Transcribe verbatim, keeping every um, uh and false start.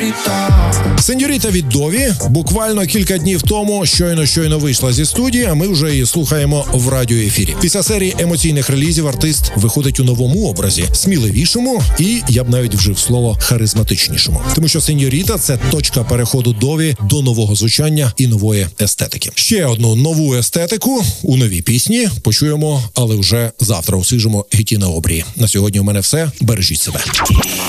Сеньоріта від Дові буквально кілька днів тому щойно-щойно вийшла зі студії, а ми вже її слухаємо в радіоефірі. Після серії емоційних релізів артист виходить у новому образі, сміливішому і, я б навіть вжив слово, харизматичнішому. Тому що Сеньоріта – це точка переходу Дові до нового звучання і нової естетики. Ще одну нову естетику у новій пісні почуємо, але вже завтра у свіжому гіті на обрії. На сьогодні у мене все. Бережіть себе.